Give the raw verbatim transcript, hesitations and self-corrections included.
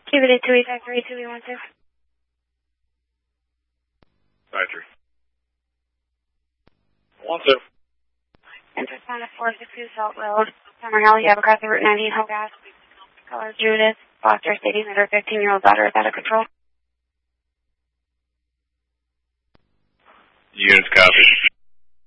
Keep it at two eight five three two eight one six. five three. one two. Interest on a four sixty Salt Road, Summer Hill. You have across the Route ninety Hellgas. Color Judith. Foster stating that her fifteen-year-old daughter is out of control. Units copy.